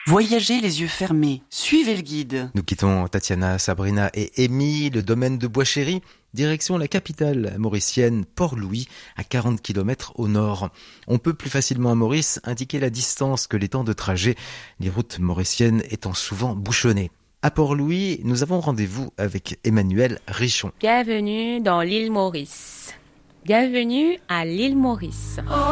Voyagez les yeux fermés, suivez le guide. Nous quittons Tatiana, Sabrina et Amy, le domaine de Bois-Chéry, direction la capitale mauricienne, Port-Louis, à 40 km au nord. On peut plus facilement à Maurice indiquer la distance que les temps de trajet, les routes mauriciennes étant souvent bouchonnées. À Port-Louis, nous avons rendez-vous avec Emmanuel Richon. Bienvenue dans l'île Maurice. Bienvenue à l'île Maurice.